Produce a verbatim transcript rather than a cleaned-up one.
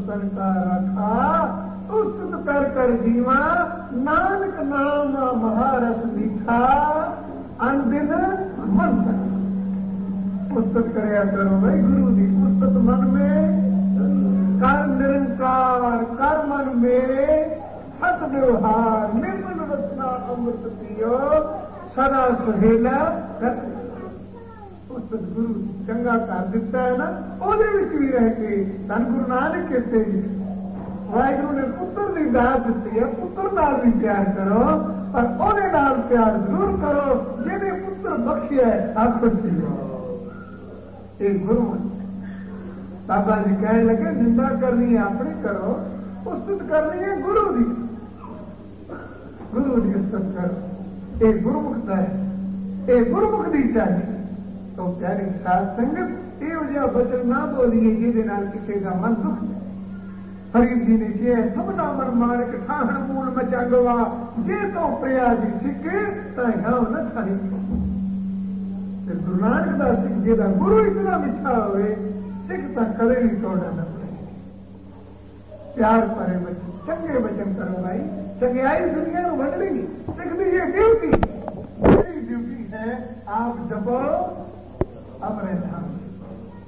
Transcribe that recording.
तन का रखा, उस्तुत कर कर जीवा, नानक नाम महारस मीठा, अनदिन मन कर। पुस्तक करया करो भाई गुरु जी, पुस्तक मन में कर निरंकार, कर मन मेरे सत व्यवहार, निर्मल रचना अमृत पियो, सदा सुहेला रख। पुस्तक गुरु चंगा कर दिता है ना, ਉਹਦੇ ਵਿੱਚ ਵੀ ਰਹਿ ਕੇ ਧੰਨ ਗੁਰੂ ਨਾਨਕ ਕਹਿੰਦੇ ਜੀ, ਵਾਹਿਗੁਰੂ ਨੇ ਪੁੱਤਰ ਦੀ ਦਾਤ ਦਿੱਤੀ ਹੈ, ਪੁੱਤਰ ਨਾਲ ਵੀ ਪਿਆਰ ਕਰੋ, ਪਰ ਉਹਦੇ ਨਾਲ ਪਿਆਰ ਜ਼ਰੂਰ ਕਰੋ ਜਿਹਨੇ ਪੁੱਤਰ ਬਖਸ਼ਿਆ ਹੈ। ਆਖੋ ਜੀ ਇਹ ਗੁਰੂ बाबा जी कहने लगे निंदा करनी है अपनी करो, उस्तुत करनी है गुरु की, गुरु की उस्तुत करो। एक गुरुमुखता है, एक गुरुमुख दी चाहिए। तो प्यारी साध संगत ये जो वचन ना बोलिए जिहदे नाल किसी का मन दुख जाए। फरीद जी ने किया सबना मन मारक ठाहण मूल मचांगवा, जे तो प्रिया जी सिख तां न खाई। गुरु नानक दा सिख जी दा गुरु इतना मिठा होवे, सिख तो कदे नहीं तोड़ना पड़ेगा। प्यार भरे बच्चे चंगे वचन करो भाई, चंगियाई दुनिया को वंडनी। सिख दी ये ड्यूटी, मेरी ड्यूटी है आप जपो